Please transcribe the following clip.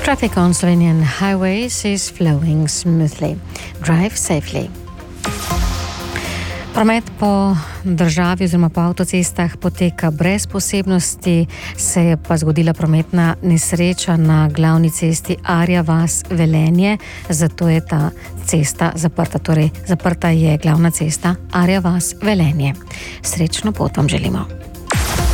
Traffic on Slovenian highways is flowing smoothly. Drive safely. Promet po državi oziroma po avtocestah poteka brez posebnosti, se je pa zgodila prometna nesreča na glavni cesti Arja vas-Velenje, zato je ta cesta zaprta, torej zaprta je glavna cesta Arja vas-Velenje. Srečno pot vam želimo.